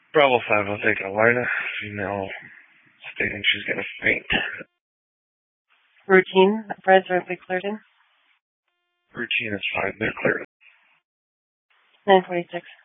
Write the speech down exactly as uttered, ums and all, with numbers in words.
Bravo five, I'll take Elena. Female stating she's going to faint. Routine. Fred's are cleared in. Routine is fine. They're cleared. nine twenty-six.